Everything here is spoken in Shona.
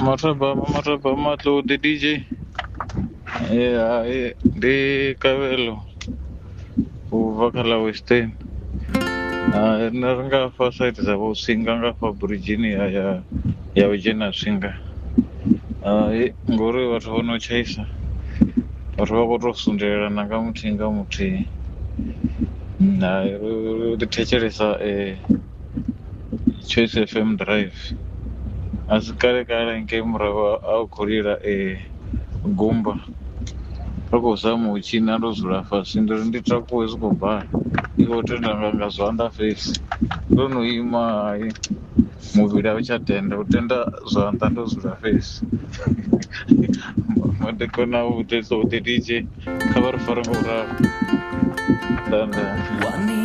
Marhaba matlo the DJ. Di Kavelo uvakala Western. Naringa fa site za Singa nga fa Virginia ya ujena Singa. Ngori vhathu vhono chaisa. Vhathu vha khou tou sundelana nga muthihi. Ri ḓi thetshelesa Choice FM Drive. Asi kale ngei murahu a u khou lila gumba ri khou zama u tshina ndo dzula fhasi ndi takuwe zwi khou bala ndi khou tenda nga zwanḓa fhedzi ndo no ima muvhili a u tsha tenda u tenda zwanḓa ndo dzula fhedzi madekona u ḓi DJ kha vha ri fare nga u ralo.